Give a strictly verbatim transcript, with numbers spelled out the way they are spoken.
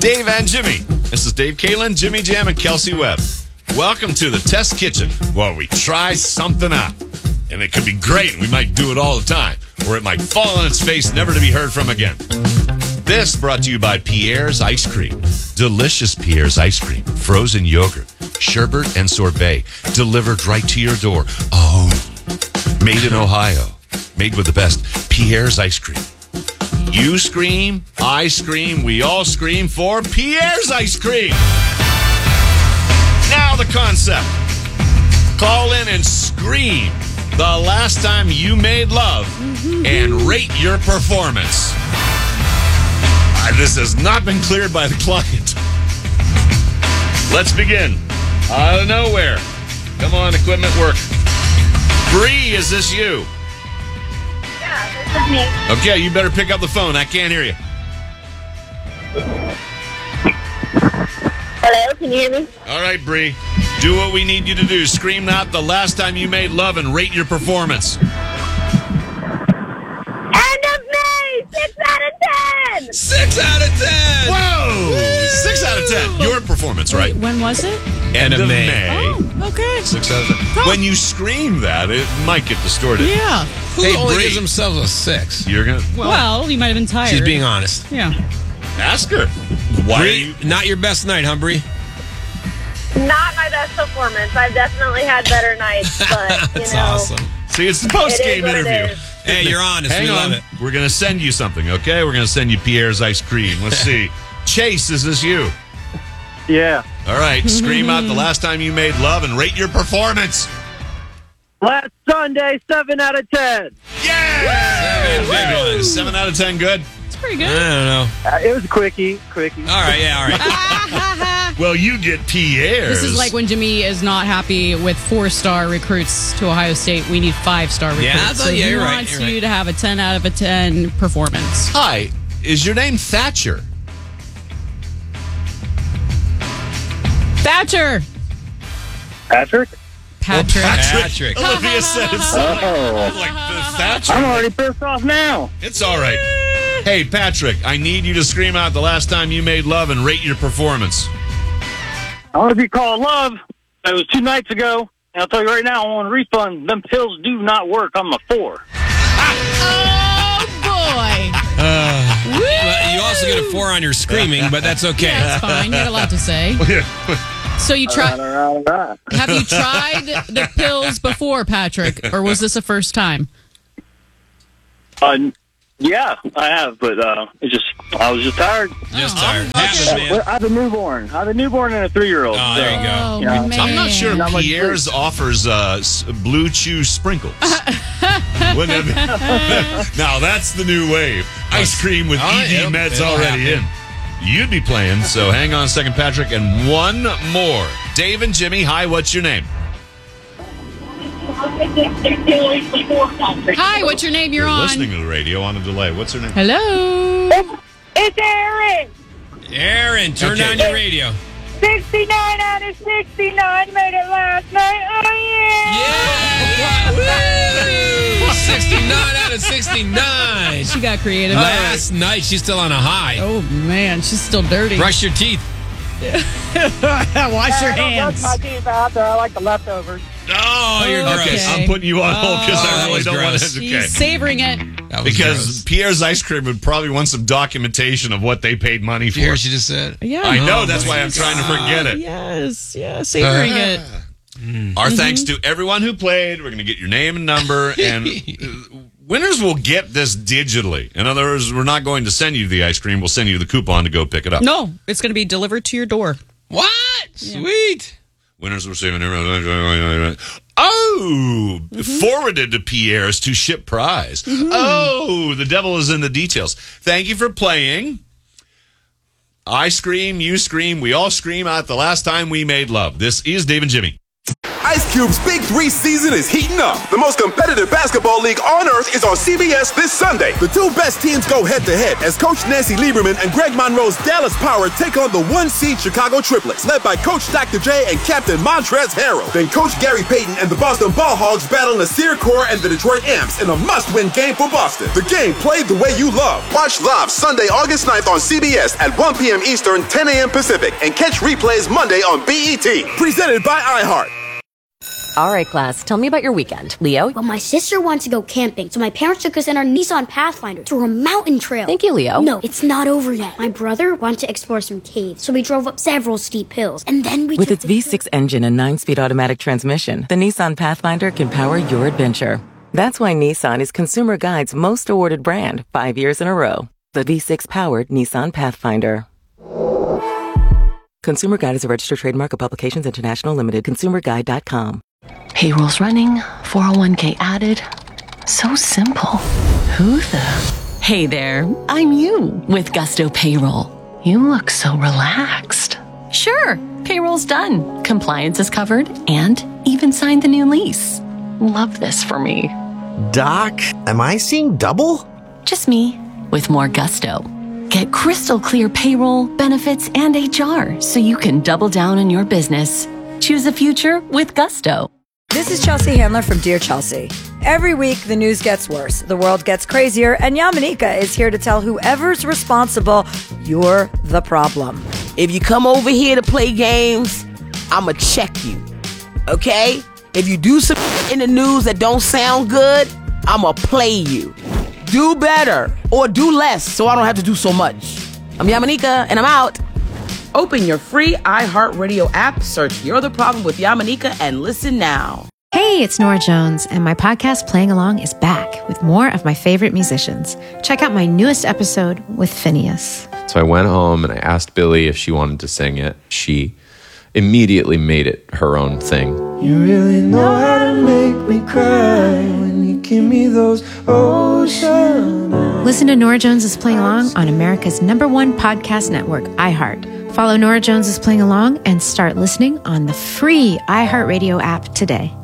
Dave and Jimmy. This is Dave Kalen, Jimmy Jam, and Kelsey Webb. Welcome to the Test Kitchen, where we try something out. And it could be great, and we might do it all the time. Or it might fall on its face, never to be heard from again. This brought to you by Pierre's Ice Cream. Delicious Pierre's Ice Cream. Frozen yogurt, sherbet, and sorbet. Delivered right to your door. Oh, made in Ohio. Made with the best Pierre's Ice Cream. You scream, I scream, we all scream for Pierre's Ice Cream. Now the concept. Call in and scream the last time you made love and rate your performance. Uh, this has not been cleared by the client. Let's begin. Out of nowhere. Come on, equipment work. Bree, is this you? Yeah, this is me. Okay, you better pick up the phone. I can't hear you. Hello, can you hear me? All right, Bree. Do what we need you to do. Scream out the last time you made love and rate your performance. End of May! Six out of ten! Six out of ten! Whoa! Woo! Six out of ten. Your performance, right? When was it? End of May. Oh, okay. Six out of ten. Oh. When you scream that, it might get distorted. Yeah. Who Hey, only Bree. gives themselves a six? You're gonna well, Well, you might have been tired. She's being honest. Yeah. ask her. Why are Bree, you? not your best night, huh, Bree? Not my best performance. I've definitely had better nights, but, you That's know. awesome. See, it's the It post is game what it interview. is. Hey, you're honest. Hang we on. love it. We're gonna send you something, okay? We're gonna send you Pierre's Ice Cream. Let's see. Chase, is this you? Yeah. All right. Scream out the last time you made love and rate your performance. Last Sunday, seven out of ten. Yeah! Seven, big ones. Seven out of ten, good. It's pretty I good. don't know. Uh, it was a quickie, quickie. All right, yeah, all right. Well, you get Pierre's. This is like when Jimmy is not happy with four-star recruits to Ohio State. We need five-star recruits. Yeah, I thought- so yeah, he you're right, wants you're you right. to have a ten out of a ten performance. Hi, is your name Thatcher? Thatcher. Patrick? Patrick. Patrick. Olivia said it's so like, Oh. like the Thatcher. I'm already pissed off now. It's all right. Hey, Patrick, I need you to scream out the last time you made love and rate your performance. I want to be called love. It was two nights ago. And I'll tell you right now, I want a refund. Them pills do not work. I'm a four. Oh, boy. Well, you also get a four on your screaming, but that's okay. That's fine. You had a lot to say. So you All try. right, all right, all right. Have you tried the pills before, Patrick, or was this a first time? Uh, yeah, I have, but uh, it just I was just tired. Just Oh, tired. okay. Happens, man. Well, I have a newborn. I have a newborn and a three-year-old. Oh, there you go. Oh, Yeah. man. I'm not sure Not much Pierre's offers uh, s- blue chew sprinkles. Wouldn't it be? Now, that's the new wave. Ice cream with Oh, E D it'll- meds it'll already happen. in. You'd be playing, so hang on a second, Patrick. And one more. Dave and Jimmy, hi, what's your name? Hi, what's your name? You're You're on. listening to the radio on a delay. What's her name? Hello. It's Aaron! Aaron, turn Okay. on your radio. sixty-nine out of sixty-nine made it last night. Oh, yeah! Yeah! Woo! sixty-nine out of sixty-nine. She got creative. Last night, she's still on a high. Oh, man. She's still dirty. Brush your teeth. Wash your hands. my teeth out there. I like the leftovers. Oh, you're Okay, gross. I'm putting you on hold because Oh, I that really was don't want to. gross. Okay. She's savoring it. That was Because gross. Pierre's Ice Cream would probably want some documentation of what they paid money Did you hear for. what she just said? Yeah. I know, Oh, that's my why I'm trying to forget it. Yes. Yeah. Savoring it. Our thanks to everyone who played. We're going to get your name and number, and uh, winners will get this digitally. In other words, we're not going to send you the ice cream. We'll send you the coupon to go pick it up. No, it's going to be delivered to your door. What? Sweet. Winners receiving. Oh, forwarded to Pierre's to ship prize. Oh, the devil is in the details. Thank you for playing. I scream, you scream, we all scream out the last time we made love. This is Dave and Jimmy. I Ice Cube's Big Three season is heating up. The most competitive basketball league on earth is on C B S this Sunday. The two best teams go head-to-head as Coach Nancy Lieberman and Greg Monroe's Dallas Power take on the one-seed Chicago Triplets, led by Coach Doctor J and Captain Montrezl Harrell. Then Coach Gary Payton and the Boston Ball Hogs battle Nasir Kaur and the Detroit Amps in a must-win game for Boston. The game played the way you love. Watch live Sunday, August ninth on C B S at one p.m. Eastern, ten a.m. Pacific, and catch replays Monday on B E T. Presented by iHeart. All right, class, tell me about your weekend. Leo? Well, my sister wanted to go camping, so my parents took us in our Nissan Pathfinder through a mountain trail. Thank you, Leo. No, it's not over yet. My brother wanted to explore some caves, so we drove up several steep hills, and then we With took its V six engine and nine-speed automatic transmission, the Nissan Pathfinder can power your adventure. That's why Nissan is Consumer Guide's most awarded brand five years in a row. The V six-powered Nissan Pathfinder. Consumer Guide is a registered trademark of Publications International Limited. consumer guide dot com. Payroll's running, four oh one k added. So simple. Who the? Hey there, I'm you with Gusto Payroll. You look so relaxed. Sure, payroll's done. Compliance is covered and even signed the new lease. Love this for me. Doc, am I seeing double? Just me with more gusto. Get crystal clear payroll, benefits, and H R so you can double down on your business. Choose a future with Gusto. This is Chelsea Handler from Dear Chelsea. Every week, the news gets worse, the world gets crazier, and Yamanika is here to tell whoever's responsible, you're the problem. If you come over here to play games, I'ma check you, okay? If you do some in the news that don't sound good, I'ma play you. Do better, or do less, so I don't have to do so much. I'm Yamanika, and I'm out. Open your free iHeartRadio app, search You're the Problem with Yamanika, and listen now. Hey, it's Nora Jones, and my podcast Playing Along is back with more of my favorite musicians. Check out my newest episode with Phineas. So I went home and I asked Billy if she wanted to sing it. She immediately made it her own thing. You really know how to make me cry when you give me those ocean eyes. Listen to Nora Jones is Playing Along on America's number one podcast network, iHeart. Follow Nora Jones is Playing Along and start listening on the free iHeartRadio app today.